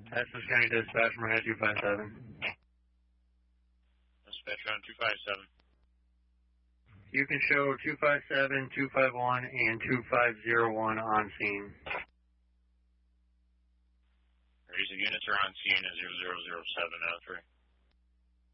Essex County Dispatch, Marina 257. Dispatch on 257. You can show 257, 251, and 2501 on scene. These units are on scene at 000703.